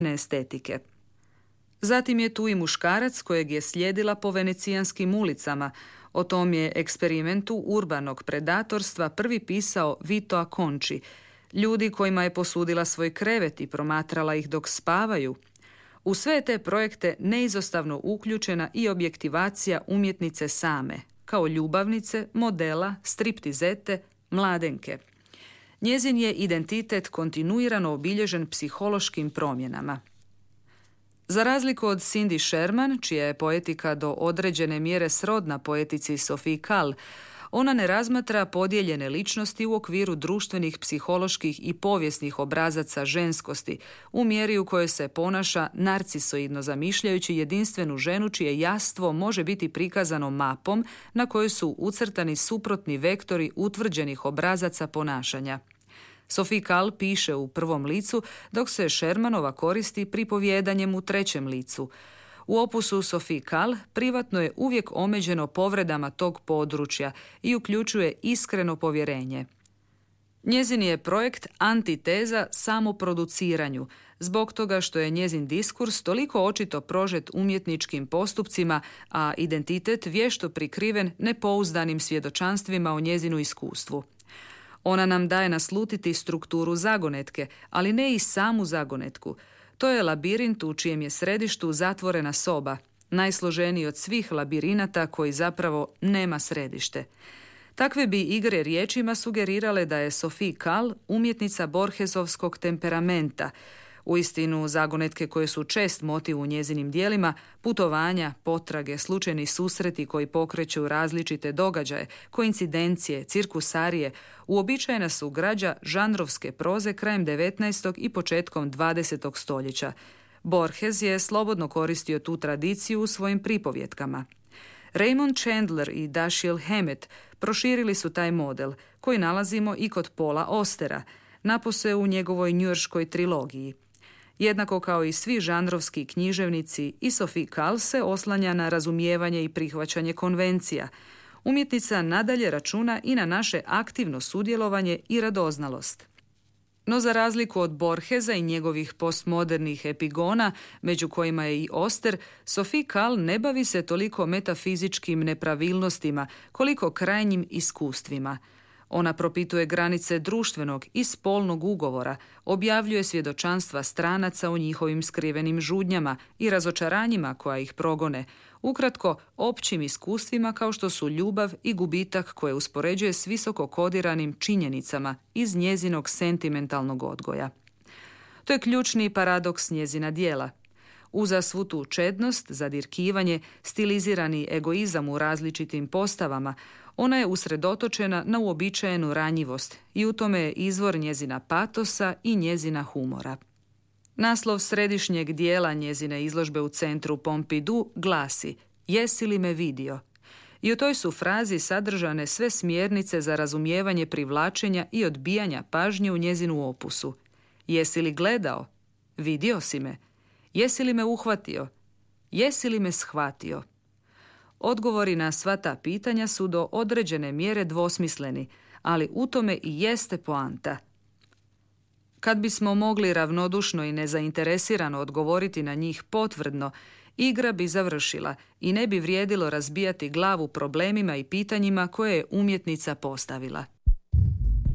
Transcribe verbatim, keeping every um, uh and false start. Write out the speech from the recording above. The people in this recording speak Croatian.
estetike. Zatim je tu i muškarac kojeg je slijedila po venecijanskim ulicama. O tom je eksperimentu urbanog predatorstva prvi pisao Vito Acconci, ljudi kojima je posudila svoj krevet i promatrala ih dok spavaju. U sve te projekte neizostavno uključena i objektivacija umjetnice same, kao ljubavnice, modela, striptizete, mladenke. Njezin je identitet kontinuirano obilježen psihološkim promjenama. Za razliku od Cindy Sherman, čija je poetika do određene mjere srodna poetici Sophie Calle, ona ne razmatra podijeljene ličnosti u okviru društvenih, psiholoških i povijesnih obrazaca ženskosti, u mjeri u kojoj se ponaša narcisoidno zamišljajući jedinstvenu ženu čije jastvo može biti prikazano mapom na kojoj su ucrtani suprotni vektori utvrđenih obrazaca ponašanja. Sophie Calle piše u prvom licu, dok se Shermanova koristi pripovjedanjem u trećem licu. U opusu Sophie Calle privatno je uvijek omeđeno povredama tog područja i uključuje iskreno povjerenje. Njezin je projekt antiteza samoproduciranju, zbog toga što je njezin diskurs toliko očito prožet umjetničkim postupcima, a identitet vješto prikriven nepouzdanim svjedočanstvima o njezinu iskustvu. Ona nam daje naslutiti strukturu zagonetke, ali ne i samu zagonetku. To je labirint u čijem je središtu zatvorena soba, najsloženiji od svih labirinata koji zapravo nema središte. Takve bi igre riječima sugerirale da je Sophie Calle umjetnica Borgesovskog temperamenta. Uistinu, zagonetke koje su čest motiv u njezinim dijelima, putovanja, potrage, slučajni susreti koji pokreću različite događaje, koincidencije, cirkusarije, uobičajena su građa žanrovske proze krajem devetnaestog i početkom dvadesetog stoljeća. Borges je slobodno koristio tu tradiciju u svojim pripovjetkama. Raymond Chandler i Dashiell Hammett proširili su taj model, koji nalazimo i kod Paula Austera, napose u njegovoj njujorškoj trilogiji. Jednako kao i svi žanrovski književnici, i Sophie Calle se oslanja na razumijevanje i prihvaćanje konvencija. Umjetnica nadalje računa i na naše aktivno sudjelovanje i radoznalost. No za razliku od Borgesa i njegovih postmodernih epigona, među kojima je i Auster, Sophie Calle ne bavi se toliko metafizičkim nepravilnostima, koliko krajnjim iskustvima. Ona propituje granice društvenog i spolnog ugovora, objavljuje svjedočanstva stranaca o njihovim skrivenim žudnjama i razočaranjima koja ih progone, ukratko općim iskustvima kao što su ljubav i gubitak koje uspoređuje s visoko kodiranim činjenicama iz njezinog sentimentalnog odgoja. To je ključni paradoks njezina djela. Uza svu tu čednost, zadirkivanje, stilizirani egoizam u različitim postavama, ona je usredotočena na uobičajenu ranjivost i u tome je izvor njezina patosa i njezina humora. Naslov središnjeg dijela njezine izložbe u centru Pompidou glasi "Jesi li me vidio?" I u toj su frazi sadržane sve smjernice za razumijevanje privlačenja i odbijanja pažnje u njezinu opusu. Jesi li gledao? Vidio si me? Jesi li me uhvatio? Jesi li me shvatio? Odgovori na sva ta pitanja su do određene mjere dvosmisleni, ali u tome i jeste poanta. Kad bismo mogli ravnodušno i nezainteresirano odgovoriti na njih potvrdno, igra bi završila i ne bi vrijedilo razbijati glavu problemima i pitanjima koje je umjetnica postavila.